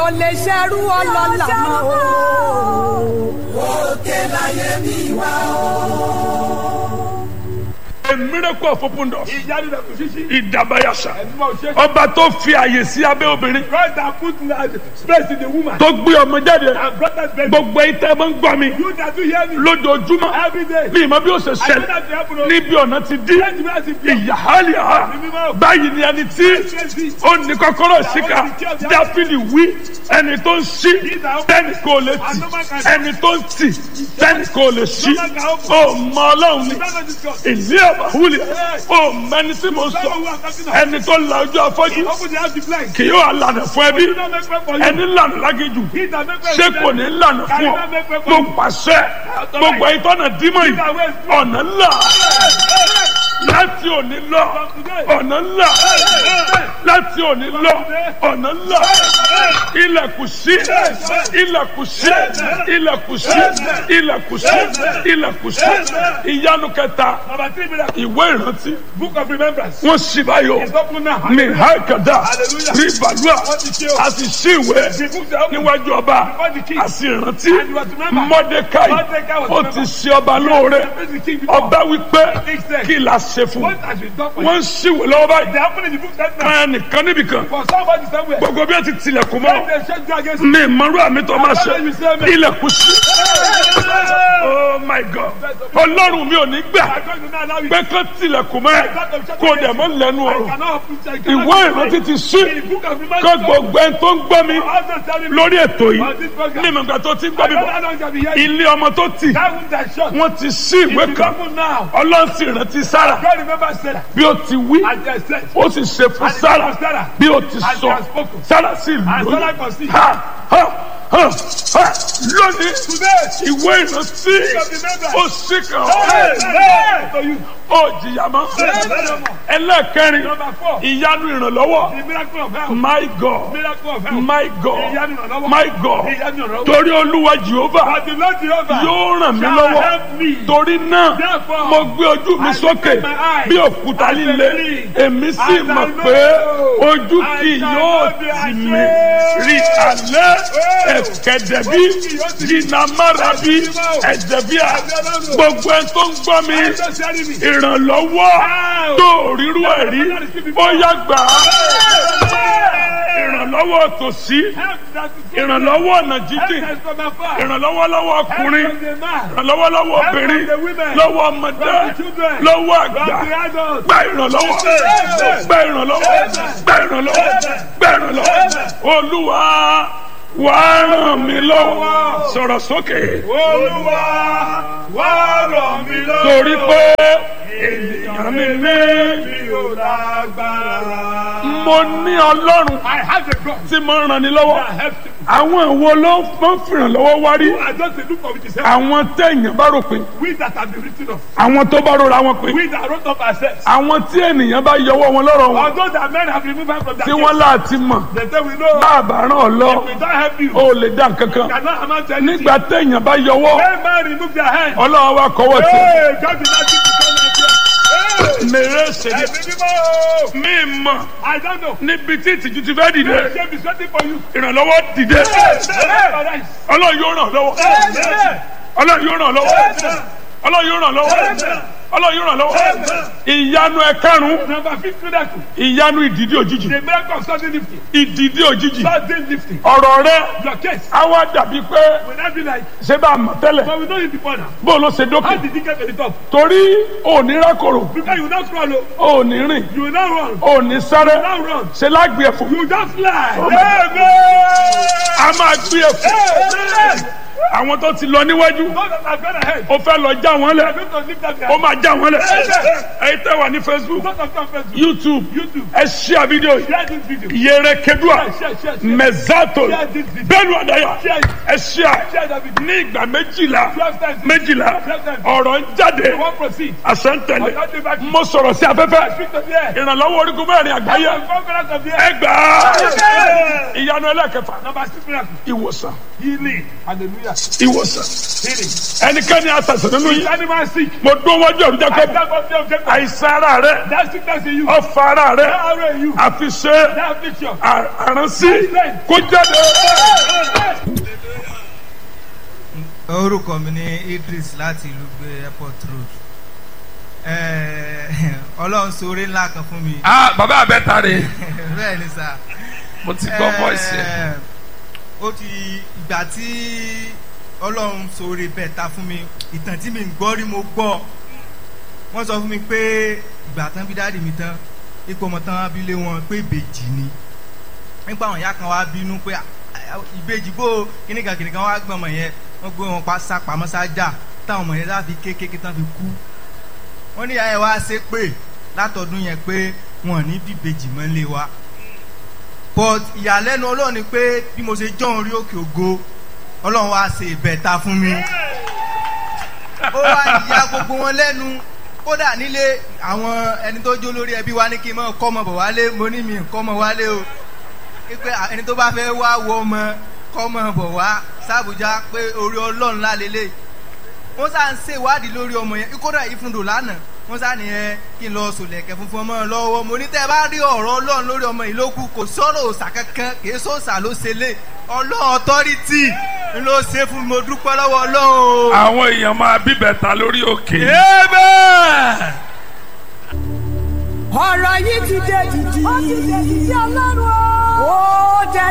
ò lè ṣerú ọlọ́lá mọ́ o. òkè láyé mi wá o. A miracle of open doors. ìyanu rẹ̀ kò ṣíṣí. Ìdàbàyàṣà. ẹ̀dùnmọ̀ ṣe. Ọba tó fi àyè sí abẹ́ obìnrin. God that put space in the woman. Tó gbé ọmọ jáde. and brought that baby. Gbogbo ìtẹ́ mọ́ ń gbọ́ mi. you that do hear me. Lójoojúmọ́. every day. Ní ìmọ̀ bí ó ṣe I know ṣẹlẹ̀. that you happen. Níbi ọ̀nà ti dí. Let me ask you. Ìyàhálìá. Báyìí ni ẹni tí ó ní kọ́kọ́rọ́ síkà. Dáfídì wí ẹni tó ń ṣí tẹ́nì kò lè tì. Ẹni tó ń tì tẹ́nì kò lè ṣí. Ó mọ Ọlọ́run ni. Ìlú àbáwúlẹ̀. Ó mẹni tí mo sọ. Ẹni tó la ojú afọ́jú. open the house to blind. Kì yóò lànà fún ẹbí. do not make way for you. Ẹni lànà lágéjù. he that make way Ṣé for kò you. ní lànà fún ọ? Mo pàṣẹ gbogbo ìtọ́nà dímọ̀ yìí. Ọ̀nà ńlá. Láti òní lọ. Ọ̀nà ńlá. Láti òní lọ. Ọ̀nà ńlá. Ilẹ̀kùn sí. Ilẹ̀kùn sí. Ilẹ̀kùn sí. Ilẹ̀kùn sí. Ilẹ̀kùn sí. Ìyanu kẹta. number 3 miracle. Ìwé ìrántí. book of remembrance. Wọ́n ṣì báyọ̀. it's open now. Mi hákàdá. Hallelujah. Rí bàlúà. Wọ́n A sì ṣí ìwé the book that open. níwájú ọba. before the king. A sì rántí. And you are to remember. Mọ́dékáì. Mordecai was Ó to ti remember. ṣe ọba lóore. the king before. Ọba wípé kí la ṣe fún. what has been done for Wọ́n you. ń ṣíwèé lọ́wọ́ báyìí. they happen in the book that now. Kan nìkan níbìkan. for somebody somewhere. Gbogbo bí wọ́n ti tilẹ̀kùn when mọ́. they shake you against Mi ìmọ̀rú àmì tó máa ṣe. Ilẹ̀kùn sí. Oh my God. Ọlọ́run mi ò ní gbà I'm going to now allow you. pé kán tilẹ̀kùn mọ́ ẹ̀ kó dẹ̀ mọ́ lẹ́nu I ọ̀rọ̀. cannot open I cannot Ìwé ìrántí ti ṣí. in the book of remembrance. Kó gbogbo ẹni tó ń gbọ́ mi also telling me lórí ètò on yìí. this program. Ní ìmọ̀gbà tó ti ń gbọ́ I mi don't bọ̀. know how long I'll be here. Ilé ọmọ tó tì. that wound that shot. Wọ́n ti ṣí ìwé it's kan. open now. Ọlọ́run sì rántí Sárà. God remember Sarah. Bí ó ti wí. and they said. Ó sì ṣe fún And it Sárà. was Sarah. Bí ó ti And sọ. she has spoken. Sárà sì and lóyún. Sarah conceived. Lónìí today. ìwé ìrántí ó sì kàn hey, ọ́. hey, to you. Ó jìyà mọ́. Ẹlẹ́kẹrin number 4. ìyanu ìrànlọ́wọ́. the miracle of health. My God, miracle of health. my God, ìyanu ìrànlọ́wọ́. my God. ìyanu ìrànlọ́wọ́. Torí Olúwa Jèhófà but the Lord Jehovah yóò ràn mí shall lọ́wọ́. help me. Torí náà Therefore, mo gbé ojú mi I sókè lift my eyes bí òkúta as a líle. flint. Èmi sì As I mọ̀ know pé ojú I kì shall yóò not be tì ashamed. mí. Rí alẹ́ ẹ̀kẹ́dẹ̀ bí jìnnà mára bí ẹ̀jẹ̀ bí à. Gbogbo ẹni tó ń gbọ́ mi I'm just telling me. ìrànlọ́wọ́ tó rírú ẹ̀ rí ó yá gbà á. Ìrànlọ́wọ́ tòsí, Help that is ìrànlọ́wọ́ ọ̀nà jíjìn, help us from afar. ìrànlọ́wọ́ lọ́wọ́ Help ọkùnrin, from the man. ìrànlọ́wọ́ lọ́wọ́ obìnrin, lọ́wọ́ ọmọdé, lọ́wọ́ àgbà. From the adults. Gba ìrànlọ́wọ́, gba ìrànlọ́wọ́, gba ìrànlọ́wọ́, gba ìrànlọ́wọ́. Olúwa wá ràn mí lọ́wọ́. Sọ̀rọ̀ sókè. Olúwa wá ràn mí lọ́wọ́. Torí pé ènìyàn mi ní. mi ò lágbára. Mo ní Ọlọ́run I have a God tí mo ràn ní lọ́wọ́. that helps you. Àwọn ìwo ló ń fìrànlọ́wọ́ wá rí. I just dey look for which is help. Àwọn téèyàn bá rò pé. We that have been written off. Àwọn tó bá rora wọn pé. We that wrote up ourselves. Àwọn tí ènìyàn bá yọwọ́ wọn lọ́rọ̀ wọn. Although that men have removed us from that Tí wọ́n láti mọ̀. they say we know. Bàbá ràn ọ́ lọ. We don't help you. O lè dá nǹkan kan. Cannot amount to anything. Nígbà téèyàn bá yọwọ́. When man remove their hand. Ọlọ́run wa kọ́wọ́ tì. Hey, God did not give you so much. Hey, Mèrè ṣèlè. ẹ̀mí mímọ́. Mi mọ̀ I don't know. níbi tí ìtìjú ti fẹ́ dìde. Shame is waiting for you. Ìrànlọ́wọ́ dìde. Hey, Ọlọ́run yóò ràn lọ́wọ́. Ọlọ́run yóò ràn lọ́wọ́. Ọlọ́run yóò ràn lọ́wọ́. Ọlọ́run yóò ràn lọ́wọ́. Ìyanu ẹ̀karùn-ún. Number 5 miracle. Ìyanu ìdìdí òjijì. The miracle of sudden lifting. Ìdìdí òjijì. Sudden lifting. Ọ̀rọ̀ rẹ Your case á wá dàbí pé will not be like, ṣé bá a mọ̀ tẹ́lẹ̀. but we know you before now. Bó ló ṣe How dókè. did you get to the top? Torí òní rákòrò. Because you will not crawl, oh. Òní rìn. You will not run. Òní sáré. You will not run. Ṣé lágbè ẹ̀fọ́. You will just fly. Oh, Amen. A máa gbé ẹ̀fọ́. Amen. Àwọn tó ti lọ níwájú. Those that have gone ahead. Ó fẹ́ lọ já wọn They are lẹ̀. going to lift up their Ó máa já wọn lẹ̀. Amen. Ẹ̀yin tẹ́ wà ní Facebook, Those that come first. YouTube, YouTube. ẹ share video yìí. Share this video. Yẹrẹ kedua. Share. Mẹ̀zátò. Share this video. Bẹ́ẹ̀ni àdáyà. Share. Ẹ share. Share that video. Ní ìgbà méjìlá. 12 times. Méjìlá. 12 times. Ọ̀rọ̀ ń jáde. You won't proceed. Àṣẹ ń tẹ̀lé. Ọjọ́ back. Mo sọ̀rọ̀ sí afẹ́fẹ́. Speak to the air. Ìrànlọ́wọ́ orígun mẹ́rin àgbáyé. Conference of the Ẹ air. gbà á. Ìyanu ẹlẹ́kẹfà. Number 6 miracle. Ìwòsàn. Healing. Hallelujah. ìwòsàn Healing. ẹnikẹ́ni àtàsán nínú Is yìí anyone sick? mo dún wájú ọ̀run I Jákọ́bù stand up there, Jacob. àìsàn ara rẹ That sickness in you. ọ̀fà ara rẹ That arrow in you. àfiṣe That affliction. àránsí kó jáde. orúkọ mi ní Idris láti ìlú gbé airport road. Ọlọ́run ṣoore ńlá kan fún mi. bàbá àbẹ́ta rè bẹ́ẹ̀ ni sà. mo ti gbọ́ voice ẹ̀. ó ti ìgbà tí Ọlọ́run ṣoore bẹ́ẹ̀ta fún mi ìtàn tí mi ń gbọ́ rí mo gbọ́. Wọ́n sọ fún mi pé ìgbà tán bí dáàdì mi tán ipò ọmọ tán abilé wọn pé ìbejì ni. Nípa àwọn ìyá kan wá bínú pé ìbejì bó kíníkan wá gbọ́n ọmọ yẹn wọ́n gbé wọn pa sápamọ́ sájà táwọn ọmọ yẹn láfi kékeré tán fi kú. Wọ́n ní ìyá yẹn wá ṣe pé látọdún yẹn pé wọn ò ní bíbejì mọ́ lé wa. But ìyàlẹ́nu Ọlọ́run ni pé bí mo ṣe jọ́ orí òkè ògo Ọlọ́run wá ṣe ìbẹ̀ta fún mi. Ó wá ìyá gbogbo wọn lẹ́nu kódà nílé àwọn ẹni tó jó lórí ẹbí wa ní kí n mọ̀ kọ́ ọmọ bọ̀ wálé mo ní mi kọ́ ọmọ wálé o. Pé ẹni tó bá fẹ́ wá wọ ọmọ kọ́ ọmọ bọ̀ wá sábùjá pé orí Ọlọ́run lálélẹ̀. Wọ́n sá ń ṣe ìwádìí lórí ọmọ yẹn kódà ìfúndò lánàá wọ́n sá ní kí n lọ sòlẹ̀kẹ̀ funfun ọmọ lọ́wọ́ mo ní tẹ́ bá rí ọ̀rọ̀ Ọlọ́run lórí ọmọ yìí lókù kò sọ̀rọ̀ òòṣà kankan kì í sọ̀sà ló ṣe lé Ọlọ́run authority ń ló ṣe fún mi mo dúpẹ́ lọ́wọ́ Ọlọ́run. àwọn èèyàn máa bíbẹ̀ta lórí òkè. ọ̀rọ̀ yìí ti dé dìdì. ó ti dé dìdì Ọlọ́run o. ó dé